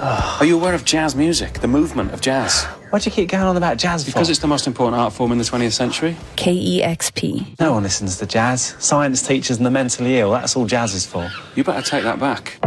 Are you aware of jazz music, the movement of jazz? Why do you keep going on about jazz for? Because it's the most important art form in the 20th century. KEXP. No one listens to jazz. Science teachers and the mentally ill, that's all jazz is for. You better take that back.